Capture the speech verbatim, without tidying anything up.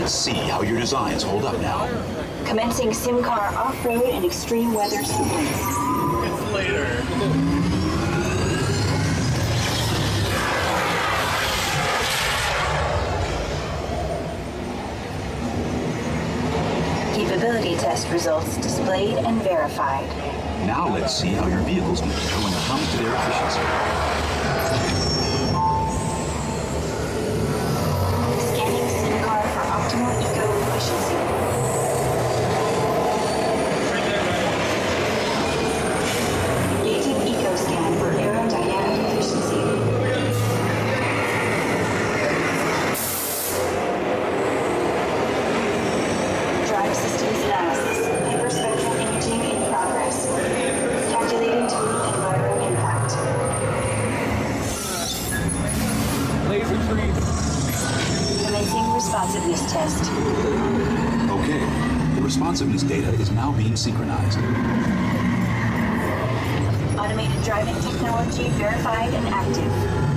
Let's see how your designs hold up now. Commencing SimCar off-road and extreme weather sequence. It's later. Capability test results displayed and verified. Now let's see how your vehicles compare when it comes to their efficiency. Scanning SimCar for optimal eco-efficiency. Gating EcoScan for aerodynamic efficiency. Drive systems analysis. Hyperspectral imaging in progress. Calculating total environmental impact. Laser tree. Commencing responsiveness test. Okay, the responsiveness data is now being synchronized. Automated driving technology verified and active.